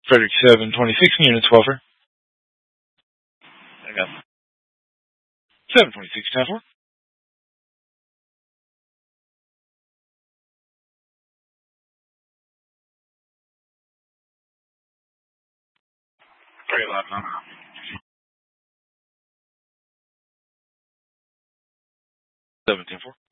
Frederick 726, units welfare. I got 726, 10-4. very loud now. 7-10-4.